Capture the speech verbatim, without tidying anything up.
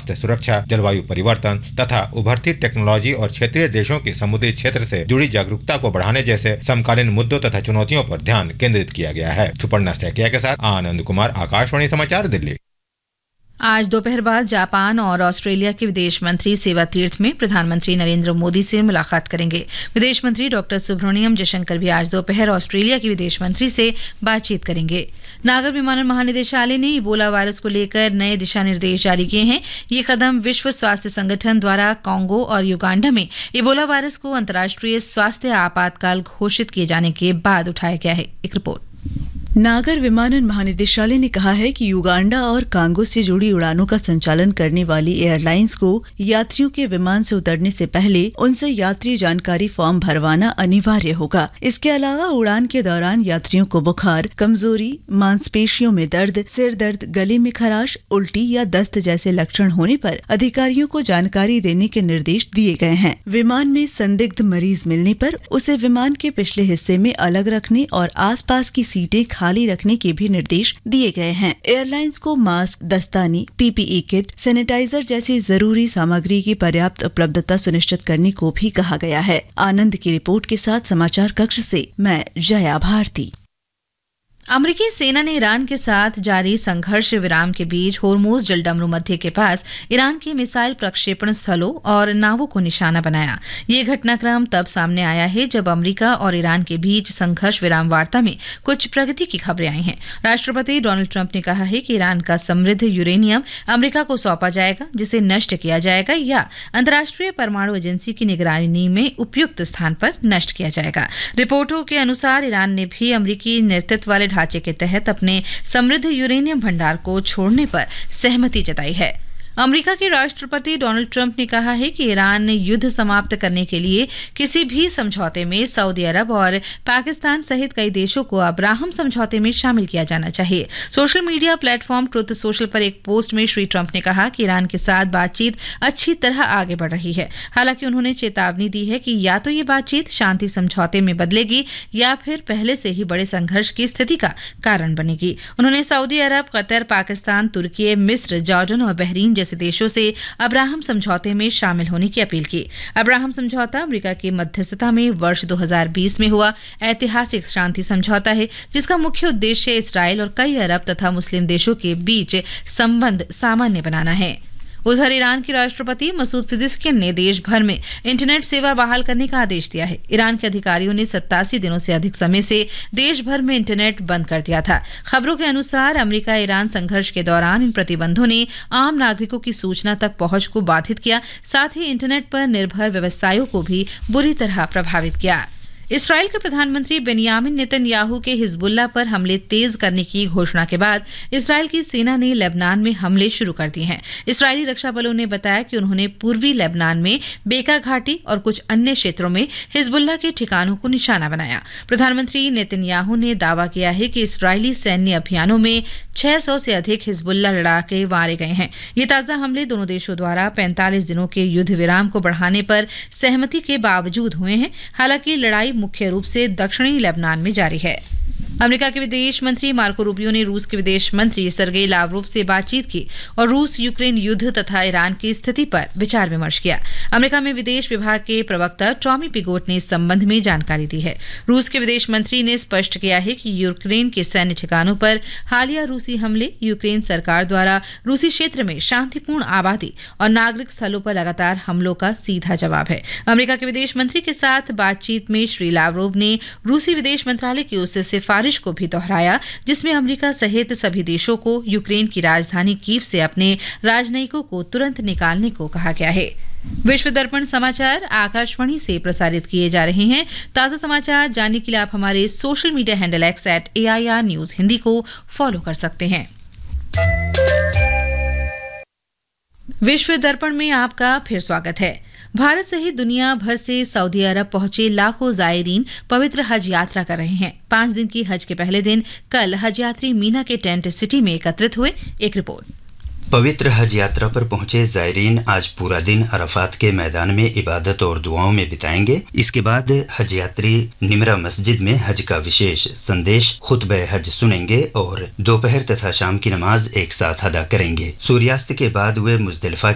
स्वास्थ्य सुरक्षा, जलवायु परिवर्तन तथा उभरती टेक्नोलॉजी और क्षेत्रीय देशों की समुद्री क्षेत्र से जुड़ी जागरूकता को बढ़ाने जैसे समकालीन मुद्दों तथा चुनौतियों पर ध्यान केंद्रित किया गया है। सुपर्णा सैकिया के साथ आनंद कुमार, आकाशवाणी समाचार, दिल्ली। आज दोपहर बाद जापान और ऑस्ट्रेलिया के विदेश मंत्री सेवा तीर्थ में प्रधानमंत्री नरेंद्र मोदी से मुलाकात करेंगे। विदेश मंत्री डॉक्टर सुब्रमण्यम जयशंकर भी आज दोपहर ऑस्ट्रेलिया के विदेश मंत्री से बातचीत करेंगे। नागर विमानन महानिदेशालय ने इबोला वायरस को लेकर नए दिशा निर्देश जारी किए हैं। ये कदम विश्व स्वास्थ्य संगठन द्वारा कांगो और युगांडा में इबोला वायरस को अंतर्राष्ट्रीय स्वास्थ्य आपातकाल घोषित किए जाने के बाद उठाया गया है। एक रिपोर्ट। नागर विमानन महानिदेशालय ने कहा है कि युगांडा और कांगो से जुड़ी उड़ानों का संचालन करने वाली एयरलाइंस को यात्रियों के विमान से उतरने से पहले उनसे यात्री जानकारी फॉर्म भरवाना अनिवार्य होगा। इसके अलावा उड़ान के दौरान यात्रियों को बुखार, कमजोरी, मांसपेशियों में दर्द, सिर दर्द, गले में खराश, उल्टी या दस्त जैसे लक्षण होने पर अधिकारियों को जानकारी देने के निर्देश दिए गए हैं। विमान में संदिग्ध मरीज मिलने पर उसे विमान के पिछले हिस्से में अलग रखने और आसपास की सीटें खाली रखने के भी निर्देश दिए गए हैं। एयरलाइंस को मास्क, दस्ताने, पीपीई किट, सैनिटाइजर जैसी जरूरी सामग्री की पर्याप्त उपलब्धता सुनिश्चित करने को भी कहा गया है। आनंद की रिपोर्ट के साथ समाचार कक्ष से मैं जया भारती। अमेरिकी सेना ने ईरान के साथ जारी संघर्ष विराम के बीच होर्मुज जलडमरू मध्य के पास ईरान के मिसाइल प्रक्षेपण स्थलों और नावों को निशाना बनाया। ये घटनाक्रम तब सामने आया है जब अमेरिका और ईरान के बीच संघर्ष विराम वार्ता में कुछ प्रगति की खबरें आई हैं। राष्ट्रपति डोनाल्ड ट्रंप ने कहा है कि ईरान का समृद्ध यूरेनियम अमेरिका को सौंपा जाएगा, जिसे नष्ट किया जाएगा या अंतर्राष्ट्रीय परमाणु एजेंसी की निगरानी में उपयुक्त स्थान पर नष्ट किया जाएगा। रिपोर्टों के अनुसार ईरान ने भी अमेरिकी नेतृत्व वाले ढांचे के तहत अपने समृद्ध यूरेनियम भंडार को छोड़ने पर सहमति जताई है। अमेरिका के राष्ट्रपति डोनाल्ड ट्रंप ने कहा है कि ईरान ने युद्ध समाप्त करने के लिए किसी भी समझौते में सऊदी अरब और पाकिस्तान सहित कई देशों को अब्राहम समझौते में शामिल किया जाना चाहिए। Social media platform truth social पर एक पोस्ट में श्री ट्रंप ने कहा कि ईरान के साथ बातचीत अच्छी तरह आगे बढ़ रही है। हालांकि उन्होंने चेतावनी दी है कि या तो ये बातचीत शांति समझौते में बदलेगी या फिर पहले से ही बड़े संघर्ष की स्थिति का कारण बनेगी। उन्होंने सऊदी अरब, कतर, पाकिस्तान, तुर्की, मिस्र, जॉर्डन और बहरीन जैसे देशों से अब्राहम समझौते में शामिल होने की अपील की। अब्राहम समझौता अमेरिका की मध्यस्थता में वर्ष दो हज़ार बीस में हुआ ऐतिहासिक शांति समझौता है, जिसका मुख्य उद्देश्य इस्राएल और कई अरब तथा मुस्लिम देशों के बीच संबंध सामान्य बनाना है। उधर ईरान के राष्ट्रपति मसूद पिज़ेश्कियन ने देश भर में इंटरनेट सेवा बहाल करने का आदेश दिया है। ईरान के अधिकारियों ने सत्तासी दिनों से अधिक समय से देश भर में इंटरनेट बंद कर दिया था। खबरों के अनुसार अमेरिका ईरान संघर्ष के दौरान इन प्रतिबंधों ने आम नागरिकों की सूचना तक पहुंच को बाधित किया, साथ ही इंटरनेट पर निर्भर व्यवसायों को भी बुरी तरह प्रभावित किया। इसराइल के प्रधानमंत्री बेनियामिन नेतन्याहू के हिजबुल्लाह पर हमले तेज करने की घोषणा के बाद इसराइल की सेना ने लेबनान में हमले शुरू कर दिए हैं। इसराइली रक्षा बलों ने बताया कि उन्होंने पूर्वी लेबनान में बेका घाटी और कुछ अन्य क्षेत्रों में हिजबुल्लाह के ठिकानों को निशाना बनाया। प्रधानमंत्री नेतन्याहू ने दावा किया है कि इसराइली सैन्य अभियानों में छह सौ से अधिक हिजबुल्लाह लड़ाके मारे गए हैं। ये ताज़ा हमले दोनों देशों द्वारा पैंतालीस दिनों के युद्ध विराम को बढ़ाने पर सहमति के बावजूद हुए हैं। हालांकि लड़ाई मुख्य रूप से दक्षिणी लेबनान में जारी है। अमेरिका के विदेश मंत्री मार्को रूबियो ने रूस के विदेश मंत्री सर्गेई लावरोव से बातचीत की और रूस यूक्रेन युद्ध तथा ईरान की स्थिति पर विचार विमर्श किया। अमेरिका में विदेश विभाग के प्रवक्ता टॉमी पिगोट ने इस संबंध में जानकारी दी है। रूस के विदेश मंत्री ने स्पष्ट किया है कि यूक्रेन के सैन्य ठिकानों पर हालिया रूसी हमले यूक्रेन सरकार द्वारा रूसी क्षेत्र में शांतिपूर्ण आबादी और नागरिक स्थलों पर लगातार हमलों का सीधा जवाब है। अमेरिका के विदेश मंत्री के साथ बातचीत में श्री लावरोव ने रूसी विदेश मंत्रालय की ओर से सिफारिश को भी दोहराया, जिसमें अमेरिका सहित सभी देशों को यूक्रेन की राजधानी कीव से अपने राजनयिकों को तुरंत निकालने को कहा गया है। विश्व दर्पण समाचार आकाशवाणी से प्रसारित किए जा रहे हैं। ताज़ा समाचार जानने के लिए आप हमारे social media handle x eight A I R news Hindi को फॉलो कर सकते हैं। विश्व दर्पण में आपका फिर स्वागत है। भारत सहित दुनिया भर से सऊदी अरब पहुंचे लाखों जायरीन पवित्र हज यात्रा कर रहे हैं। पांच दिन की हज के पहले दिन कल हज यात्री मीना के टेंट सिटी में एकत्रित हुए। एक रिपोर्ट। पवित्र हज यात्रा पर पहुंचे जायरीन आज पूरा दिन अरफात के मैदान में इबादत और दुआओं में बिताएंगे। इसके बाद हज यात्री निमरा मस्जिद में हज का विशेष संदेश खुतबे हज सुनेंगे और दोपहर तथा शाम की नमाज एक साथ अदा करेंगे। सूर्यास्त के बाद वे मुजदलिफा